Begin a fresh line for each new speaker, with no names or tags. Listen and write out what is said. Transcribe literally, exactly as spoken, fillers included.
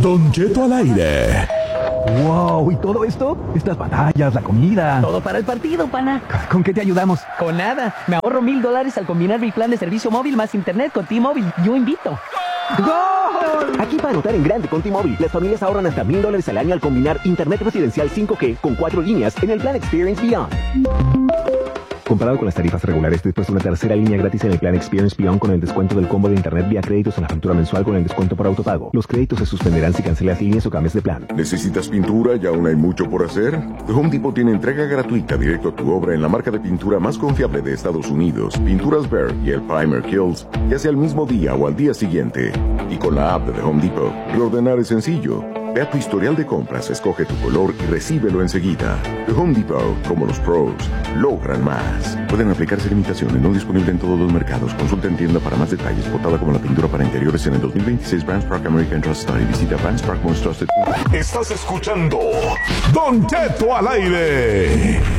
Don Cheto al aire.
Wow, ¿y todo esto? Estas pantallas, la comida.
Todo para el partido, pana.
¿Con qué te ayudamos?
Con nada. Me ahorro mil dólares al combinar mi plan de servicio móvil más internet con T-Mobile. Yo invito.
¡Gol! Aquí para anotar en grande con T-Mobile. Las familias ahorran hasta mil dólares al año al combinar internet residencial cinco G con cuatro líneas en el plan Experience Beyond. Comparado con las tarifas regulares, después de una tercera línea gratis en el plan Experience Beyond con el descuento del combo de internet vía créditos en la factura mensual con el descuento por autopago. Los créditos se suspenderán si cancelas líneas o cambias de plan.
¿Necesitas pintura y aún hay mucho por hacer? The Home Depot tiene entrega gratuita directo a tu obra en la marca de pintura más confiable de Estados Unidos, Pinturas Behr y el Primer Kills, ya sea el mismo día o al día siguiente. Y con la app de The Home Depot, reordenar es sencillo. Ve a tu historial de compras, escoge tu color y recíbelo enseguida. The Home Depot, como los pros, logran más. Pueden aplicarse limitaciones, no disponible en todos los mercados. Consulta en tienda para más detalles. Votada como la pintura para interiores en el dos mil veintiséis Brands Park American Trust Study. Visita Brands Park Most Trusted.
Estás escuchando Don Cheto al aire.